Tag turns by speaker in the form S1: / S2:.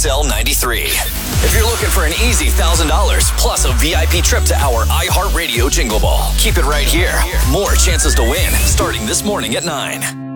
S1: XL 93. If you're looking for an easy $1,000 plus a VIP trip to our iHeartRadio Jingle Ball, keep it right here. More chances to win starting this morning at 9.